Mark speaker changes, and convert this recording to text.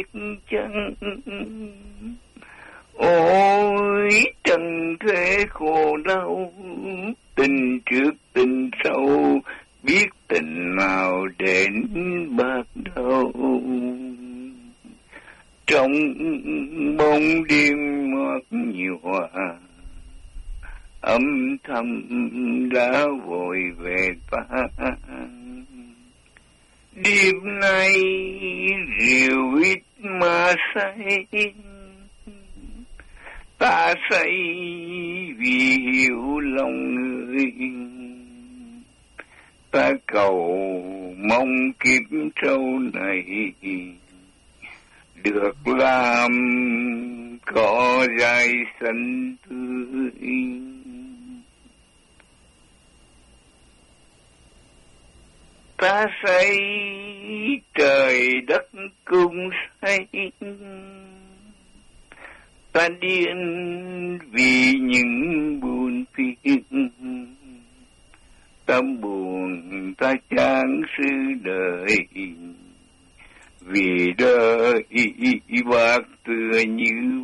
Speaker 1: chăng. Ôi trần thế khổ đau, tình trước tình sau, biết tình nào đến bạc đầu. Trong bóng đêm ngọt nhòa, âm thầm đã vội về ta. Đêm nay rượu ít mà say, ta say vì hiểu lòng người. Ta cầu mong kiếp sau này được làm cỏ dại xanh tươi. Ta say trời đất cũng say, ta điên vì những buồn phiền. Ta buồn ta chán sự đời, vì đời bạc tựa như